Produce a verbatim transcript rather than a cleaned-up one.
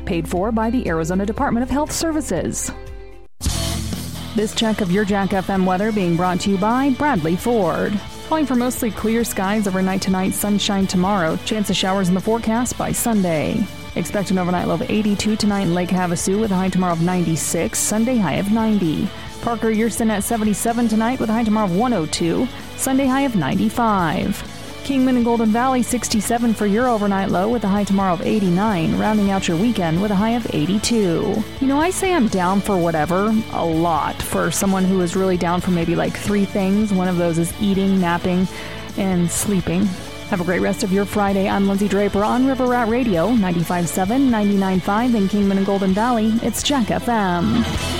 paid for by the Arizona Department of Health Services. This check of your Jack F M weather being brought to you by Bradley Ford. Calling for mostly clear skies overnight tonight, sunshine tomorrow. Chance of showers in the forecast by Sunday. Expect an overnight low of eighty-two tonight in Lake Havasu with a high tomorrow of ninety-six, Sunday high of ninety. Parker, Yerston at seventy-seven tonight with a high tomorrow of one oh two, Sunday high of ninety-five. Kingman and Golden Valley sixty-seven for your overnight low with a high tomorrow of eighty-nine, rounding out your weekend with a high of eighty-two. You know, I say I'm down for whatever a lot for someone who is really down for maybe like three things. One of those is eating, napping, and sleeping. Have a great rest of your Friday. I'm Lindsay Draper on River Rat Radio, ninety-five point seven, ninety-nine point five in Kingman and Golden Valley. It's Jack F M.